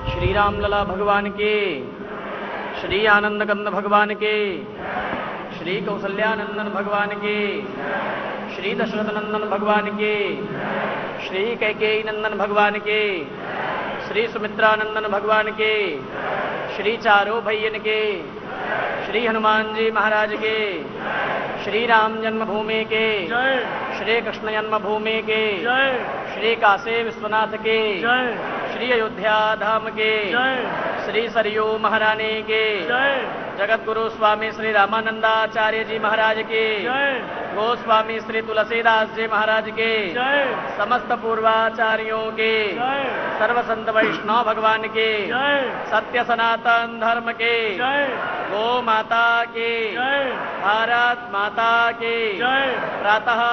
श्री रामलला भगवान के, श्री आनंद कंद भगवान के, श्री कौसल्यानंदन भगवान के, श्री दशरथ नंदन भगवान के, श्री कैकेयी नंदन भगवान के, श्री सुमित्रानंदन भगवान के, श्री चारों भैयन के, श्री हनुमान जी महाराज के, श्री राम जन्मभूमि के, श्री कृष्ण जन्मभूमि के, श्री काशी विश्वनाथ के, श्री अयोध्या धाम के, श्री सरयू महारानी के, जगत गुरु स्वामी श्री रामानंदाचार्य जी महाराज के, गोस्वामी श्री तुलसीदास जी महाराज के, समस्त पूर्वाचार्यों के, सर्व संत वैष्णव भगवान के, सत्य सनातन धर्म के, गो माता के, भारत माता के, प्रातः